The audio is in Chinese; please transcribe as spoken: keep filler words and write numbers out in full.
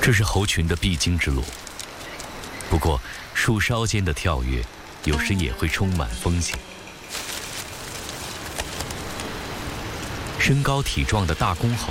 这是猴群的必经之路。不过，树梢间的跳跃，有时也会充满风险。身高体壮的大公猴